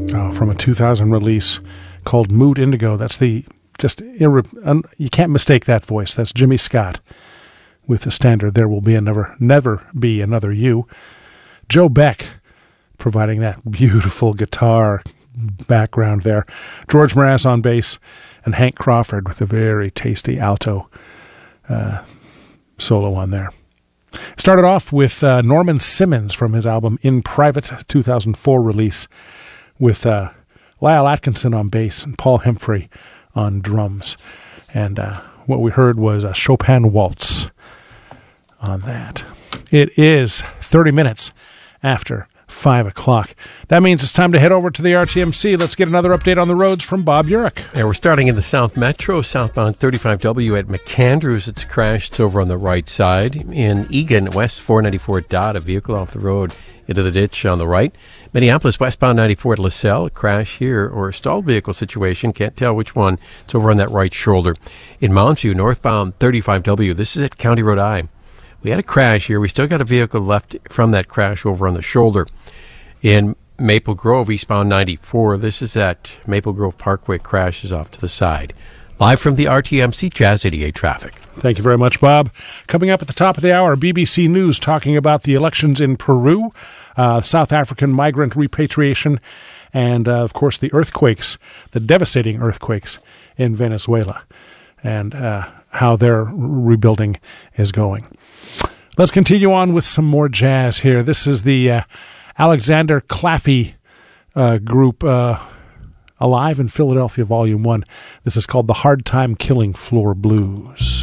from a 2000 release called Mood Indigo. That's the you can't mistake that voice. That's Jimmy Scott with the standard "There Will Be Never Be Another You." Joe Beck providing that beautiful guitar background there. George Mraz on bass, and Hank Crawford with a very tasty alto solo on there. Started off with Norman Simmons from his album In Private, 2004 release, with Lyle Atkinson on bass and Paul Hemphry on drums. And what we heard was a Chopin waltz on that. It is 30 minutes after 5 o'clock. That means it's time to head over to the RTMC. Let's get another update on the roads from Bob Urich. Yeah, we're starting in the South Metro, southbound 35W at McAndrews. It's crashed. It's over on the right side. In Egan, west 494 Dot, a vehicle off the road into the ditch on the right. Minneapolis, westbound 94 at LaSalle, a crash here, or a stalled vehicle situation. Can't tell which one. It's over on that right shoulder. In Mounds View, northbound 35W. This is at County Road I. We had a crash here. We still got a vehicle left from that crash over on the shoulder. In Maple Grove, eastbound 94, this is at Maple Grove Parkway, crashes off to the side. Live from the RTMC Jazz 88 traffic. Thank you very much, Bob. Coming up at the top of the hour, BBC News talking about the elections in Peru, South African migrant repatriation, and, of course, the earthquakes, the devastating earthquakes in Venezuela, and how their rebuilding is going. Let's continue on with some more jazz here. This is the Alexander Claffey group, Alive in Philadelphia, Volume 1. This is called The Hard Time Killing Floor Blues.